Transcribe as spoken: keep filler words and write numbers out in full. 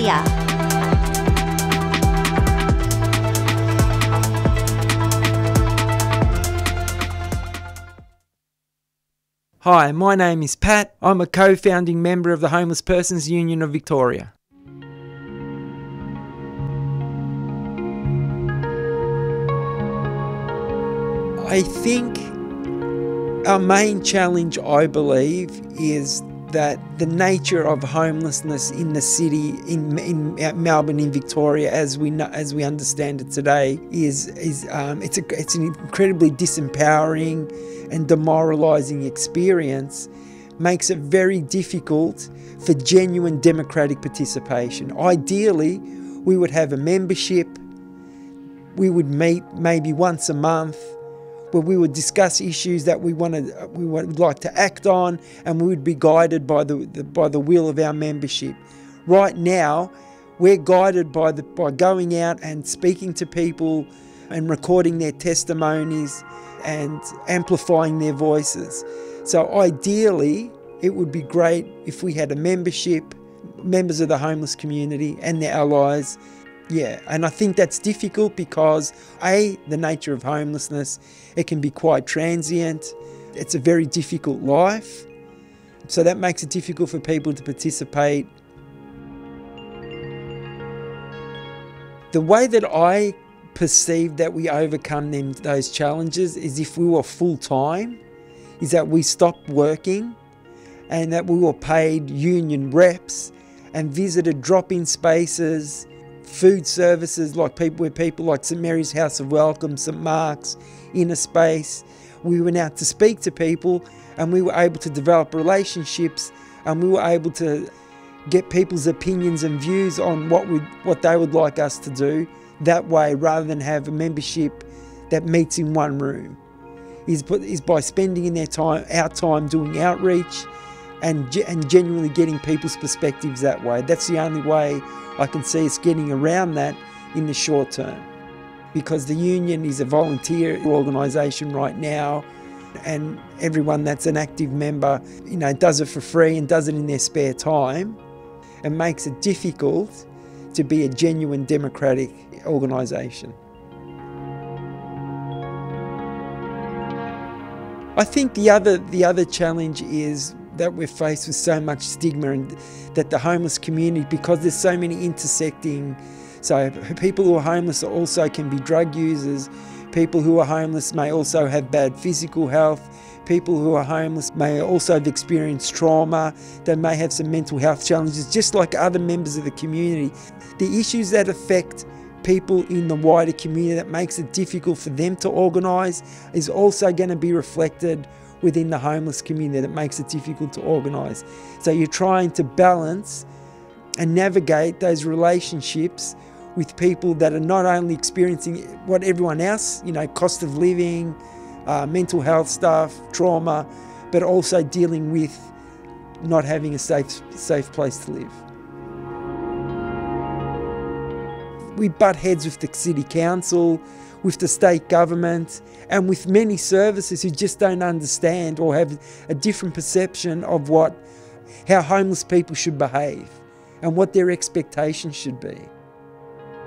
Victoria. Hi, my name is Pat. I'm a co-founding member of the Homeless Persons Union of Victoria. I think our main challenge, I believe, is that the nature of homelessness in the city, in in Melbourne, in Victoria, as we know, as we understand it today, is is um, it's a it's an incredibly disempowering and demoralising experience. Makes it very difficult for genuine democratic participation. Ideally, we would have a membership. We would meet maybe once a month, where we would discuss issues that we wanted, we would like to act on, and we would be guided by the, the by the will of our membership. Right now, we're guided by the by going out and speaking to people and recording their testimonies and amplifying their voices. So ideally, it would be great if we had a membership, members of the homeless community and their allies. Yeah, and I think that's difficult because A, the nature of homelessness, it can be quite transient. It's a very difficult life. So that makes it difficult for people to participate. The way that I perceive that we overcome them, those challenges, is if we were full-time, is that we stopped working and that we were paid union reps and visited drop-in spaces, food services like people where people like St Mary's House of Welcome, St Mark's, Inner Space. We went out to speak to people and we were able to develop relationships and we were able to get people's opinions and views on what we what they would like us to do that way, rather than have a membership that meets in one room. Is is by spending in their time, our time doing outreach and and genuinely getting people's perspectives that way. That's the only way I can see us getting around that in the short term, because the union is a volunteer organisation right now, and everyone that's an active member, you know, does it for free and does it in their spare time, and makes it difficult to be a genuine democratic organisation. I think the other the other challenge is that we're faced with so much stigma, and that the homeless community, because there's so many intersecting, so people who are homeless also can be drug users, people who are homeless may also have bad physical health, people who are homeless may also have experienced trauma, they may have some mental health challenges, just like other members of the community. The issues that affect people in the wider community that makes it difficult for them to organise is also going to be reflected within the homeless community, that makes it difficult to organise. So you're trying to balance and navigate those relationships with people that are not only experiencing what everyone else, you know, cost of living, uh, mental health stuff, trauma, but also dealing with not having a safe, safe place to live. We butt heads with the city council, with the state government, and with many services who just don't understand or have a different perception of what, how homeless people should behave and what their expectations should be.